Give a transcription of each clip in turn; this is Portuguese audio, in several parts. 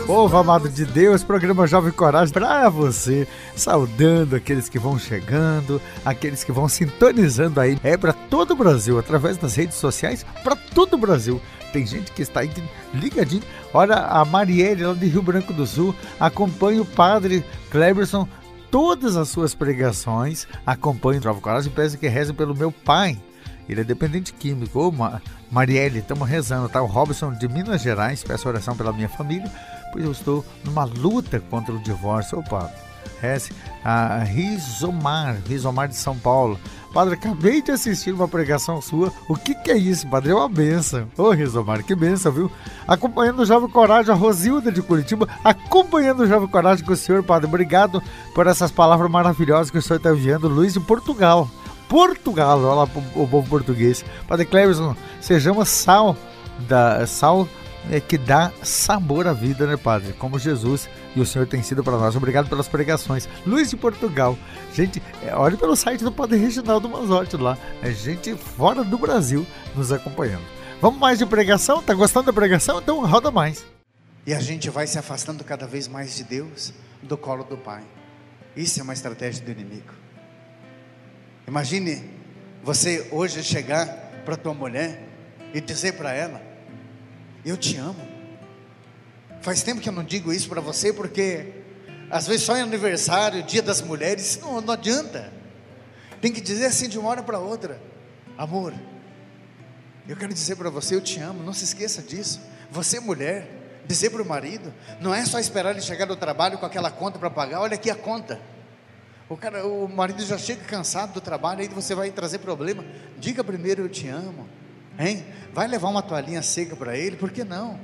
Povo amado de Deus, programa Jovem Coragem para você, saudando aqueles que vão chegando, aqueles que vão sintonizando aí, para todo o Brasil, através das redes sociais, para todo o Brasil. Tem gente que está aí ligadinho. Olha, a Marielle lá de Rio Branco do Sul acompanha o padre Cleberson, todas as suas pregações, acompanha o Jovem Coragem e peço que rezem pelo meu pai. Ele é dependente químico. Ô, Marielle, estamos rezando, tá? O Robson de Minas Gerais, peço oração pela minha família, pois eu estou numa luta contra o divórcio. Ô, padre, reze. A Rizomar de São Paulo. Padre, acabei de assistir uma pregação sua. O que é isso, padre? É uma benção. Ô, Rizomar, que benção, viu? Acompanhando o Jovem Coragem, a Rosilda de Curitiba, acompanhando o Jovem Coragem com o senhor, padre. Obrigado por essas palavras maravilhosas que o senhor está enviando. Luiz de Portugal, olha lá o povo português. Padre Cleberson, sejamos sal que dá sabor à vida, né, padre? Como Jesus e o Senhor tem sido para nós. Obrigado pelas pregações. Luiz de Portugal. Gente, olhe pelo site do Padre Reginaldo Manzotti lá. É gente fora do Brasil nos acompanhando. Vamos mais de pregação? Tá gostando da pregação? Então roda mais. E a gente vai se afastando cada vez mais de Deus, do colo do Pai. Isso é uma estratégia do inimigo. Imagine você hoje chegar para tua mulher e dizer para ela: eu te amo. Faz tempo que eu não digo isso para você, porque às vezes só em aniversário, dia das mulheres, não adianta. Tem que dizer assim de uma hora para outra: amor, eu quero dizer para você, eu te amo. Não se esqueça disso. Você, mulher, dizer para o marido, não é só esperar ele chegar do trabalho com aquela conta para pagar. Olha aqui a conta. O marido já chega cansado do trabalho, aí você vai trazer problema. Diga primeiro, eu te amo, hein? Vai levar uma toalhinha seca para ele, por que não?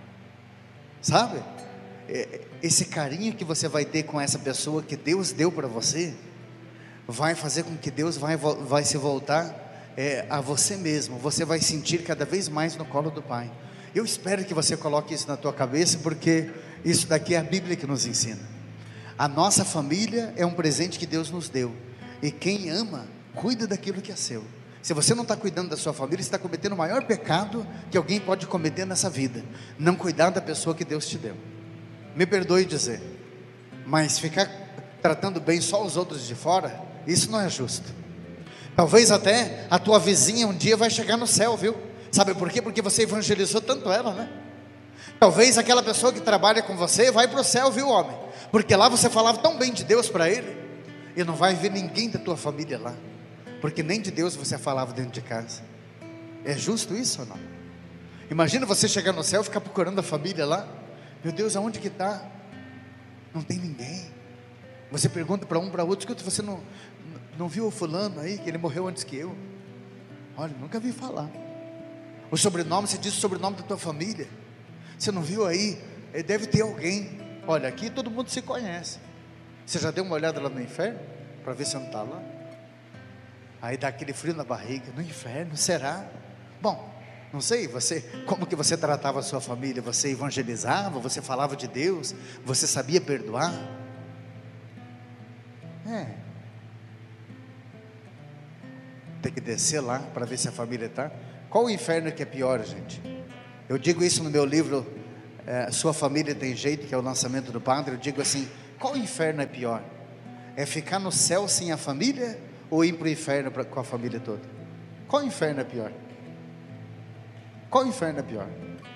Sabe? Esse carinho que você vai ter com essa pessoa que Deus deu para você, vai fazer com que Deus vai se voltar a você mesmo. Você vai sentir cada vez mais no colo do Pai. Eu espero que você coloque isso na tua cabeça, porque isso daqui é a Bíblia que nos ensina. A nossa família é um presente que Deus nos deu, e quem ama, cuida daquilo que é seu. Se você não está cuidando da sua família, você está cometendo o maior pecado que alguém pode cometer nessa vida: não cuidar da pessoa que Deus te deu. Me perdoe dizer, mas ficar tratando bem só os outros de fora, isso não é justo. Talvez até a tua vizinha um dia vai chegar no céu, viu? Sabe por quê? Porque você evangelizou tanto ela, né? Talvez aquela pessoa que trabalha com você vai para o céu, viu, homem? Porque lá você falava tão bem de Deus para ele, e não vai ver ninguém da tua família lá, porque nem de Deus você falava dentro de casa. É justo isso ou não? Imagina você chegar no céu e ficar procurando a família lá. Meu Deus, aonde que está? Não tem ninguém. Você pergunta para um, para outro: escuta, você não viu o fulano aí, que ele morreu antes que eu? Olha, nunca vi falar. O sobrenome, você diz o sobrenome da tua família. Você não viu aí? Deve ter alguém. Olha, aqui todo mundo se conhece. Você já deu uma olhada lá no inferno? Para ver se não está lá? Aí dá aquele frio na barriga. No inferno, será? Bom, não sei, como que você tratava a sua família? Você evangelizava? Você falava de Deus? Você sabia perdoar? Tem que descer lá para ver se a família está. Qual o inferno que é pior, gente? Eu digo isso no meu livro, Sua Família Tem Jeito, que é o lançamento do padre. Eu digo assim: qual inferno é pior? É ficar no céu sem a família, ou ir para o inferno com a família toda? Qual inferno é pior? Qual inferno é pior?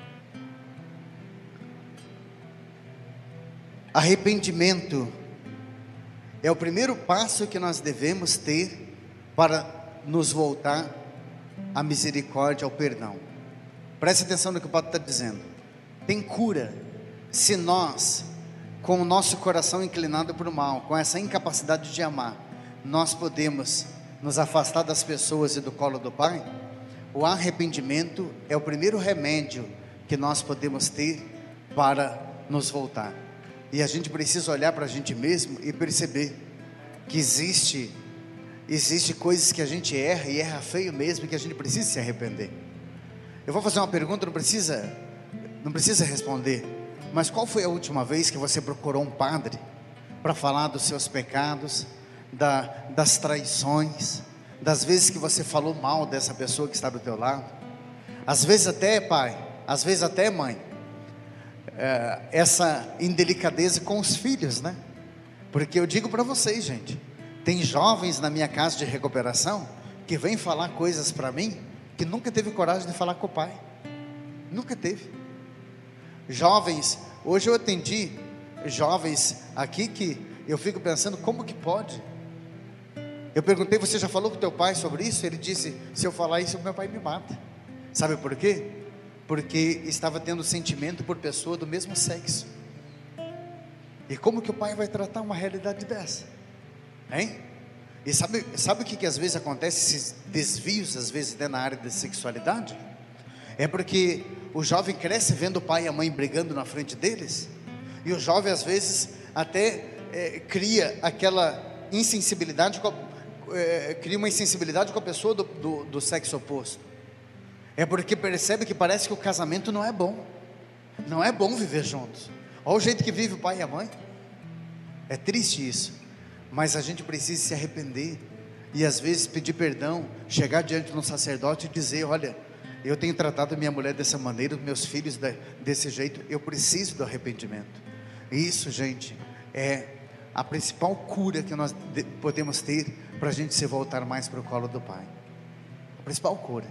Arrependimento é o primeiro passo que nós devemos ter para nos voltar à misericórdia, ao perdão. Preste atenção no que o padre está dizendo. Tem cura se nós, com o nosso coração inclinado para o mal, com essa incapacidade de amar, nós podemos nos afastar das pessoas e do colo do Pai. O arrependimento é o primeiro remédio que nós podemos ter para nos voltar. E a gente precisa olhar para a gente mesmo e perceber que existe coisas que a gente erra, e erra feio mesmo, que a gente precisa se arrepender. Eu vou fazer uma pergunta, não precisa responder, mas qual foi a última vez que você procurou um padre para falar dos seus pecados, das traições, das vezes que você falou mal dessa pessoa que está do teu lado? Às vezes até, pai, às vezes até, mãe, essa indelicadeza com os filhos, né? Porque eu digo para vocês, gente, tem jovens na minha casa de recuperação que vêm falar coisas para mim que nunca teve coragem de falar com o pai, nunca teve. Jovens, hoje eu atendi jovens aqui que eu fico pensando, como que pode? Eu perguntei, você já falou com teu pai sobre isso? Ele disse, se eu falar isso, meu pai me mata. Sabe por quê? Porque estava tendo sentimento por pessoa do mesmo sexo. E como que o pai vai tratar uma realidade dessa? Hein? E sabe o que às vezes acontece, esses desvios às vezes na área da sexualidade? É porque o jovem cresce vendo o pai e a mãe brigando na frente deles, e o jovem às vezes até cria aquela insensibilidade, cria uma insensibilidade com a pessoa do sexo oposto. É porque percebe que parece que o casamento não é bom, não é bom viver juntos. Olha o jeito que vive o pai e a mãe. É triste isso, mas a gente precisa se arrepender, e às vezes pedir perdão, chegar diante de um sacerdote e dizer, olha, eu tenho tratado minha mulher dessa maneira, meus filhos desse jeito, eu preciso do arrependimento. Isso, gente, é a principal cura que nós podemos ter para a gente se voltar mais para o colo do pai. A principal cura.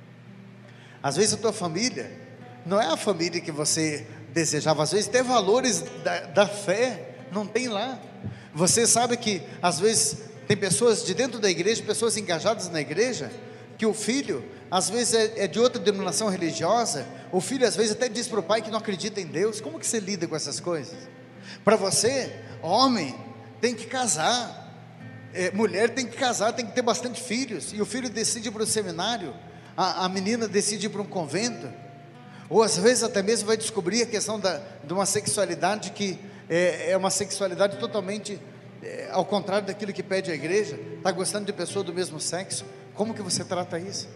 Às vezes a tua família não é a família que você desejava, às vezes tem valores da fé, não tem lá. Você sabe que às vezes tem pessoas de dentro da igreja, pessoas engajadas na igreja, que o filho às vezes é de outra denominação religiosa, o filho às vezes até diz para o pai que não acredita em Deus. Como que você lida com essas coisas? Para você, homem, tem que casar, mulher tem que casar, tem que ter bastante filhos, e o filho decide ir para o seminário, a menina decide ir para um convento, ou às vezes até mesmo vai descobrir a questão de uma sexualidade que é uma sexualidade totalmente ao contrário daquilo que pede a igreja, está gostando de pessoa do mesmo sexo. Como que você trata isso?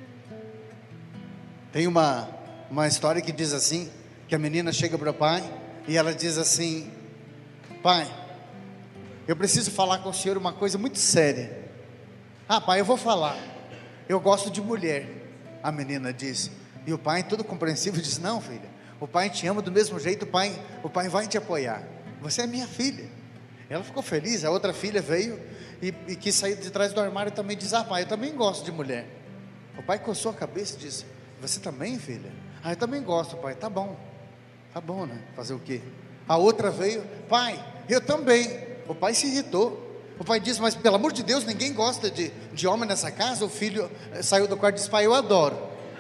Tem uma história que diz assim, que a menina chega para o pai, e ela diz assim, pai, eu preciso falar com o senhor uma coisa muito séria. Ah, pai, eu vou falar, eu gosto de mulher. A menina diz, e o pai todo compreensivo diz, não filha, o pai te ama do mesmo jeito, o pai vai te apoiar, você é minha filha. Ela ficou feliz. A outra filha veio e quis sair de trás do armário e também diz, ah pai, eu também gosto de mulher. O pai coçou a cabeça e disse, você também, filha? Ah, eu também gosto, pai. Tá bom, né, fazer o quê? A outra veio, pai, eu também. O pai se irritou. O pai disse, mas pelo amor de Deus, ninguém gosta de homem nessa casa. O filho saiu do quarto e disse, pai, eu adoro.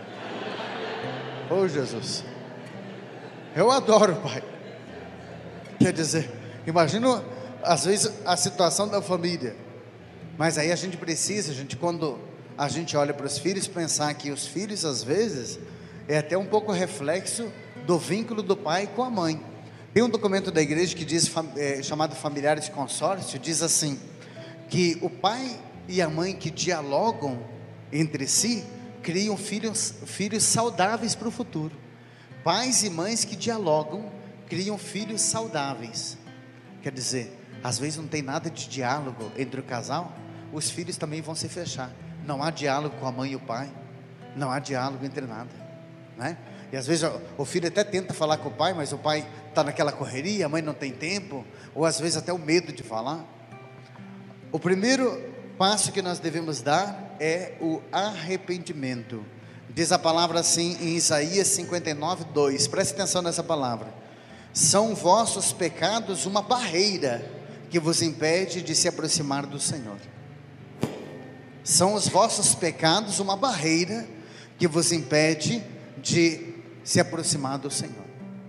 Oh Jesus, eu adoro, pai. Quer dizer, imagina às vezes a situação da família. Mas aí a gente precisa, quando a gente olha para os filhos, pensar que os filhos às vezes é até um pouco reflexo do vínculo do pai com a mãe. Tem um documento da igreja que diz, chamado Familiares de Consórcio, diz assim, que o pai e a mãe que dialogam entre si, criam filhos saudáveis para o futuro. Pais e mães que dialogam, criam filhos saudáveis. Quer dizer, às vezes não tem nada de diálogo entre o casal, os filhos também vão se fechar. Não há diálogo com a mãe e o pai, não há diálogo entre nada, né? E às vezes o filho até tenta falar com o pai, mas o pai está naquela correria, a mãe não tem tempo, ou às vezes até o medo de falar. O primeiro passo que nós devemos dar é o arrependimento. Diz a palavra assim em Isaías 59:2, preste atenção nessa palavra: são vossos pecados uma barreira que vos impede de se aproximar do Senhor. São os vossos pecados uma barreira que vos impede de se aproximar do Senhor.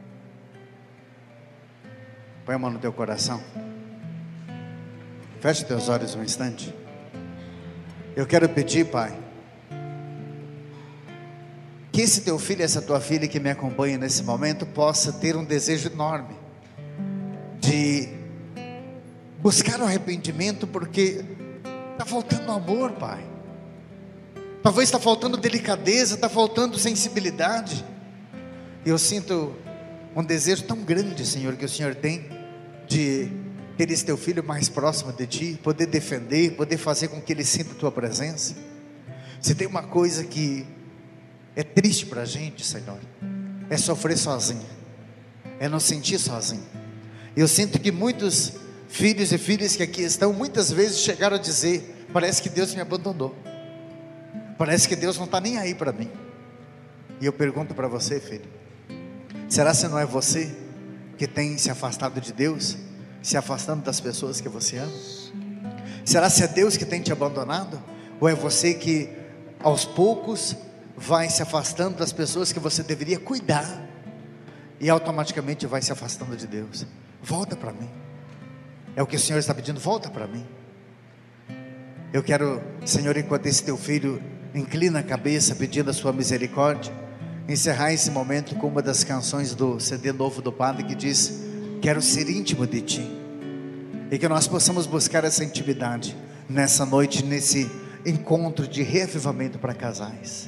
Põe a mão no teu coração, feche teus olhos um instante. Eu quero pedir, Pai, que esse teu filho, essa tua filha que me acompanha nesse momento, possa ter um desejo enorme de buscar o arrependimento, porque está faltando amor, Pai. Talvez está faltando delicadeza, está faltando sensibilidade. E eu sinto um desejo tão grande, Senhor, que o Senhor tem de ter esse teu filho mais próximo de Ti, poder defender, poder fazer com que ele sinta a Tua presença. Se tem uma coisa que é triste para a gente, Senhor, é sofrer sozinho. é não sentir sozinho. Eu sinto que muitos filhos e filhas que aqui estão, muitas vezes chegaram a dizer: parece que Deus me abandonou, parece que Deus não está nem aí para mim. E eu pergunto para você, filho, será que não é você que tem se afastado de Deus, se afastando das pessoas que você ama? Será que é Deus que tem te abandonado? Ou é você que aos poucos vai se afastando das pessoas que você deveria cuidar e automaticamente vai se afastando de Deus? Volta para mim. É o que o Senhor está pedindo, volta para mim. Eu quero, Senhor, enquanto esse teu filho inclina a cabeça pedindo a sua misericórdia, encerrar esse momento com uma das canções do CD novo do Padre, que diz: quero ser íntimo de Ti. E que nós possamos buscar essa intimidade nessa noite, nesse encontro de reavivamento para casais.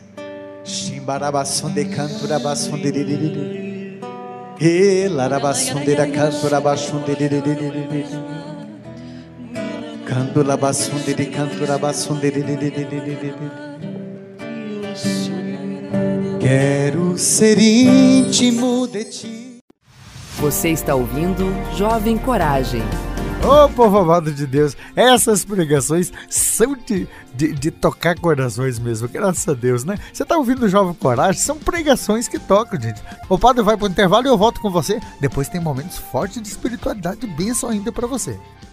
Quero ser íntimo de Ti. Você está ouvindo Jovem Coragem. Ô povo amado de Deus, essas pregações são de tocar corações mesmo, graças a Deus, né? Você tá ouvindo o Jovem Coragem, são pregações que tocam, gente. O padre vai pro intervalo e eu volto com você. Depois tem momentos fortes de espiritualidade e bênção ainda para você.